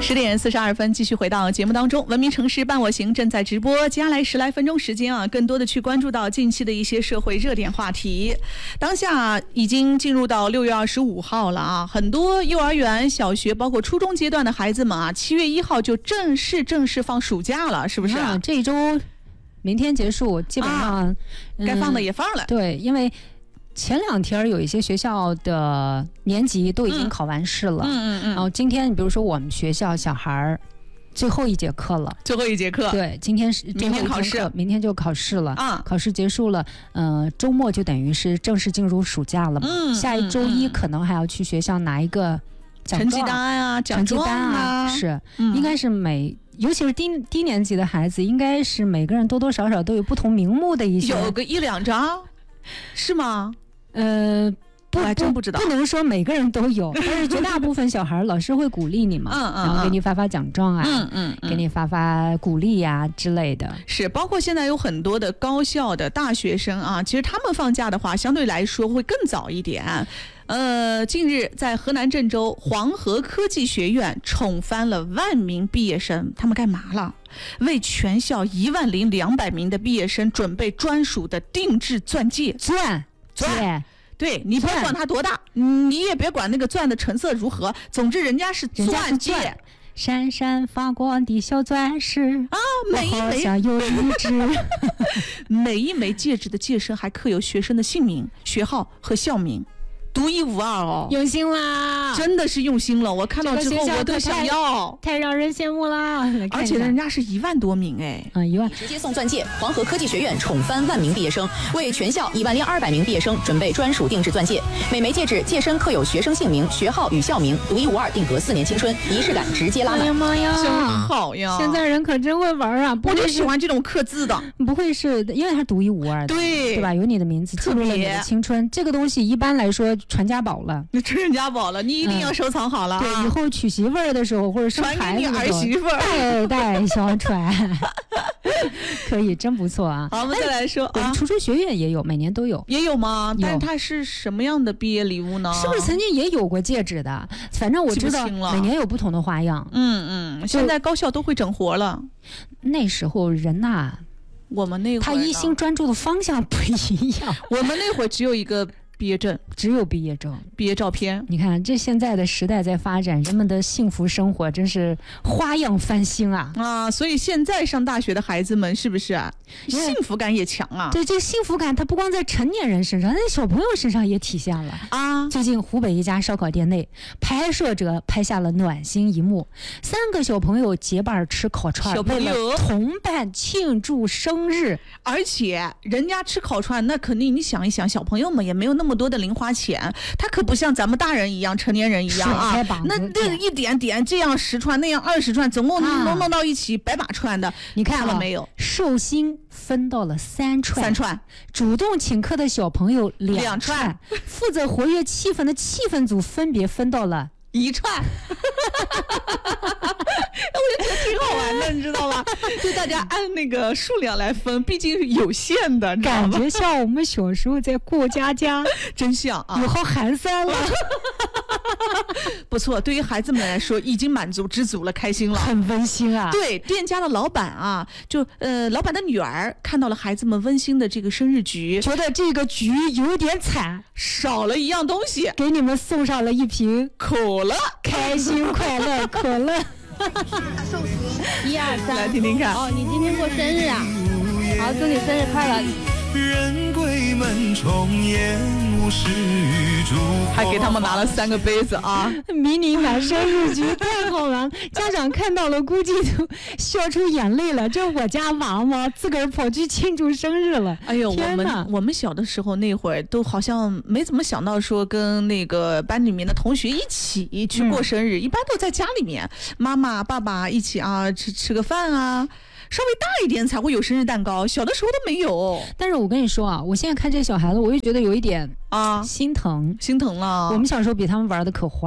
10:42，继续回到节目当中。文明城市伴我行正在直播，接下来10来分钟时间啊，更多的去关注到近期的一些社会热点话题。当下已经进入到6月25号了啊，很多幼儿园、小学包括初中阶段的孩子们啊，7月1号就正式放暑假了，是不是？ 这一周明天结束，基本上、 该放的也放了。 对，因为前2天有一些学校的年级都已经考完试了，然后今天你比如说我们学校小孩最后一节课了，对，今天是明天考试， 明天就考试了啊， 考试结束了，周末就等于是正式进入暑假了嘛，下一周一可能还要去学校拿一个成绩单啊、奖状啊， 是，应该是尤其是低年级的孩子，应该是每个人多多少少都有不同名目的一些， 有个1、2张，是吗？我还真不知道， 不能说每个人都有，但是绝大部分小孩老师会鼓励你嘛，然后给你发奖状啊，给你发鼓励呀之类的。 是，包括现在有很多的高校的大学生啊，其实他们放假的话，相对来说会更早一点。近日在河南郑州黄河科技学院宠翻了万名毕业生，他们干嘛了？为全校10200名的毕业生准备专属的定制钻戒。钻，对，你别管它多大，你也别管那个钻的成色如何，总之人家是钻戒， 闪闪发光的小钻石啊，每一枚戒指的戒身还刻有学生的姓名、学号和校名。独一无二哦， 用心啦， 真的是用心了。我看到之后我都想要， 太让人羡慕啦。 而且人家是1万多名哎 ，1万直接送钻戒。黄河科技学院宠翻万名毕业生，为全校10200名毕业生准备专属定制钻戒，每枚戒指戒身刻有学生姓名、学号与校名，独一无二，定格4年青春，仪式感直接拉满。 哎呀妈呀， 真好呀！ 现在人可真会玩啊！ 我就喜欢这种刻字的， 不会是因为它独一无二的，对吧？有你的名字，记录了你的青春。这个东西一般来说传家宝了， 传家宝了，你一定要收藏好了。 对，以后娶媳妇儿的时候或者生孩子的时候， 传给你儿媳妇儿， 代相传，可以，真不错啊。 好，我们再来说啊， 初中学院也有，每年都有， 也有吗？但它是什么样的毕业礼物呢？ 是不是曾经也有过戒指的？反正我知道每年有不同的花样。 现在高校都会整活了。 那时候人呐， 我们那会儿他一心专注的方向不一样。 我们那会儿只有一个毕业证， 只有毕业证、 毕业照片。 你看，这现在的时代在发展，人们的幸福生活真是花样翻新啊！ 所以现在上大学的孩子们是不是幸福感也强啊？ 对，这个幸福感它不光在成年人身上，在小朋友身上也体现了啊！最近湖北一家烧烤店内，拍摄者拍下了暖心一幕：3个小朋友结伴吃烤串，为了同伴庆祝生日。 而且人家吃烤串，那肯定你想一想，小朋友们也没有那么多的零花钱，他可不像咱们大人一样、成年人一样啊。那这一点点这样10串，那样20串，总共弄到一起100把串的， 你看了没有？ 寿星分到了3串，主动请客的小朋友2串，负责活跃气氛的气氛组分别分到了1串。 我就觉得挺好玩的，你知道吗？就大家按那个数量来分，毕竟是有限的， 感觉像我们小时候在过家家， 真像啊， 有好寒酸了。 不错，对于孩子们来说已经满足知足了，开心了， 很温馨啊。 对，店家的老板啊，就老板的女儿看到了孩子们温馨的这个生日局， 觉得这个局有点惨， 少了一样东西， 给你们送上了一瓶可乐， 开心快乐可乐。 1、2、3， 来听听看。 哦，你今天过生日啊？好，祝你生日快乐。 人归门重烟雾是雨烛， 还给他们拿了3个杯子啊！ 迷你版生日局太好玩，家长看到了估计都笑出眼泪了。这我家娃吗？自个儿跑去庆祝生日了。 哎呦，我们小的时候那会儿都好像没怎么想到说跟那个班里面的同学一起去过生日，一般都在家里面，妈妈爸爸一起啊吃个饭啊。稍微大一点才会有生日蛋糕，小的时候都没有。 但是我跟你说啊，我现在看这小孩子，我就觉得有一点心疼了。 我们小时候比他们玩的可花。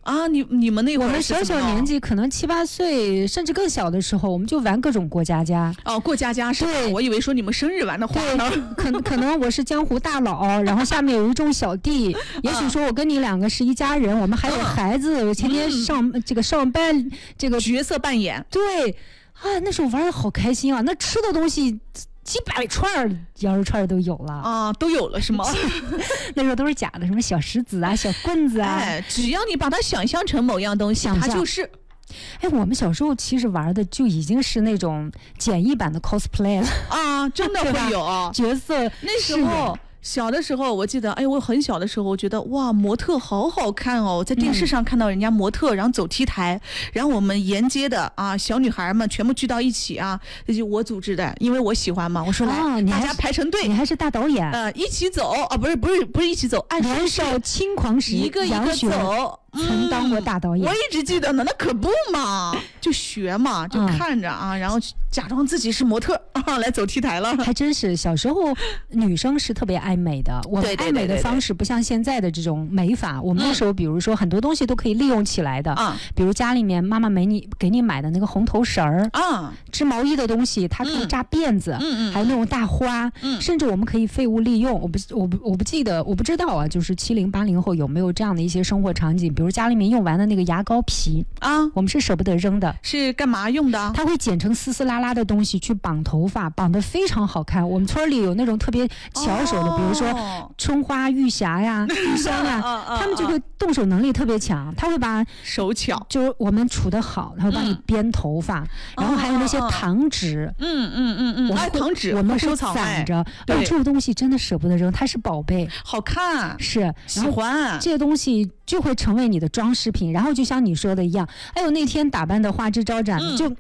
啊，你们那会儿我们小年纪可能7、8岁甚至更小的时候，我们就玩各种过家家。 哦，过家家是吧？ 对， 我以为说你们生日玩的花呢。 可能我是江湖大佬，然后下面有一众小弟，也许说我跟你2个是一家人，我们还有孩子，我天天上班这个角色扮演。 对啊，那时候玩的好开心啊！那吃的东西几百串羊肉串都有了啊，都有了是吗？ 那时候都是假的，什么小石子啊、小棍子啊， 只要你把它想象成某样东西，它就是。 我们小时候其实玩的就已经是那种简易版的 cosplay 了啊，真的会有角色。 那时候小的时候，我记得，我很小的时候，我觉得哇，模特好好看哦，在电视上看到人家模特，然后走 T 台，然后我们沿街的小女孩们全部聚到一起啊，这就我组织的，因为我喜欢嘛，我说来，大家排成队， 你还是大导演， 一起走不是一起走， 年少轻狂时， 一个一个走。 曾当过大导演， 我一直记得呢，那可不嘛，就学嘛，就看着然后假装自己是模特来走 T 台了。 还真是，小时候女生是特别爱美的，我们爱美的方式不像现在的这种美法。我们那时候，比如说很多东西都可以利用起来的，比如家里面妈妈给你买的那个红头绳儿织毛衣的东西，它可以扎辫子，还有那种大花，甚至我们可以废物利用。我不记得，我不知道啊，就是70、80后有没有这样的一些生活场景。比如家里面用完的那个牙膏皮我们是舍不得扔的， 是干嘛用的？ 它会剪成丝丝拉拉的东西去绑头发，绑得非常好看。我们村里有那种特别巧手的，比如说春花、玉霞呀、玉香啊，他们就会动手能力特别强，他会把手巧， 就是我们处得好，他会帮你编头发，然后还有那些糖纸， 糖纸我们收藏攒着，这种东西真的舍不得扔，它是宝贝， 好看， 是喜欢这些东西。就会成为你的装饰品，然后就像你说的一样，那天打扮的花枝招展，就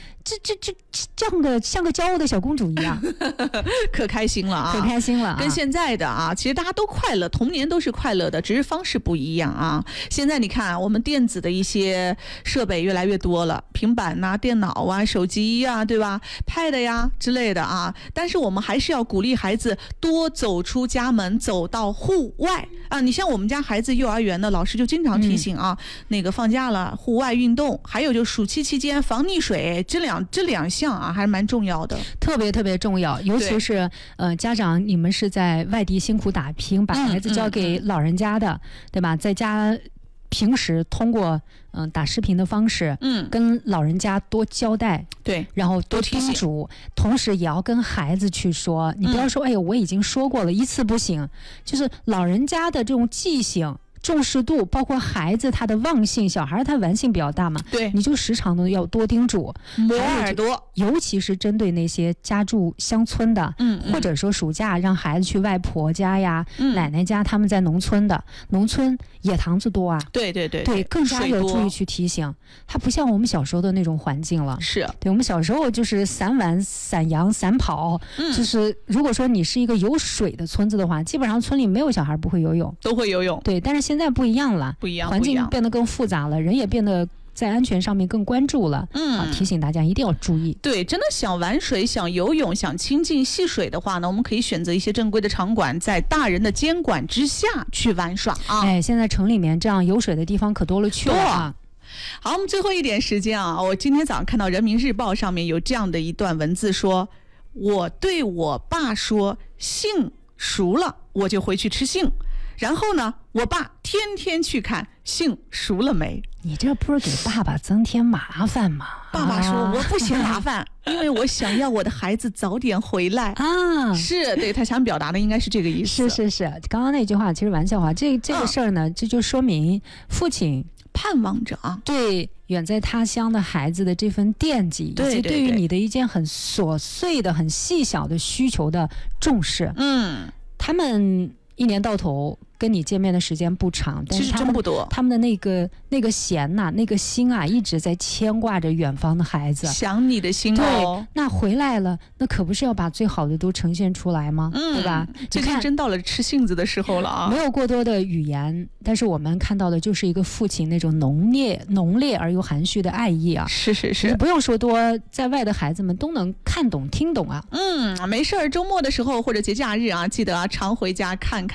像个骄傲的小公主一样， 可开心了可开心了跟现在的其实大家都快乐，童年都是快乐的，只是方式不一样啊。现在你看，我们电子的一些设备越来越多了，平板电脑手机对吧 ，Pad 呀之类的但是我们还是要鼓励孩子多走出家门，走到户外你像我们家孩子幼儿园的老师就经常提醒那个放假了，户外运动，还有就暑期期间防溺水，这两项还是蛮重要的， 特别特别重要。尤其是家长，你们是在外地辛苦打拼，把孩子交给老人家的，对吧？在家平时通过打视频的方式，跟老人家多交代， 对， 然后多叮嘱，同时也要跟孩子去说，你不要说我已经说过了一次不行，就是老人家的这种记性。重视度，包括孩子他的忘性，小孩他玩性比较大嘛， 对， 你就时常的要多叮嘱， 磨耳朵， 尤其是针对那些家住乡村的，或者说暑假让孩子去外婆家呀、奶奶家，他们在农村的，农村野堂子多对， 更加要注意去提醒，它不像我们小时候的那种环境了， 是对，我们小时候就是散玩、散羊、散跑，就是如果说你是一个有水的村子的话，基本上村里没有小孩不会游泳， 都会游泳， 对，但是现在不一样了，环境变得更复杂了，人也变得在安全上面更关注了，提醒大家一定要注意。 对，真的想玩水、想游泳、想亲近戏水的话呢，我们可以选择一些正规的场馆，在大人的监管之下去玩耍现在城里面这样有水的地方可多了去了好，我们最后一点时间我今天早上看到人民日报上面有这样的一段文字说，我对我爸说杏熟了我就回去吃杏，然后呢我爸天天去看杏熟了没。 你这不是给爸爸增添麻烦吗？ 爸爸说我不嫌麻烦因为我想要我的孩子早点回来是对，他想表达的应该是这个意思。 是刚刚那句话其实玩笑话，这个事儿呢这就说明父亲盼望着对远在他乡的孩子的这份惦记，以及对于你的一件很琐碎的很细小的需求的重视。他们一年到头跟你见面的时间不长，但是真不多。 他们的那个弦那个心一直在牵挂着远方的孩子， 想你的心对，那回来了，那可不是要把最好的都呈现出来吗？对吧？ 最近真到了吃杏子的时候了没有过多的语言，但是我们看到的就是一个父亲那种浓烈而又含蓄的爱意是， 不用说多，在外的孩子们都能看懂听懂没事儿，周末的时候或者节假日记得常回家看看。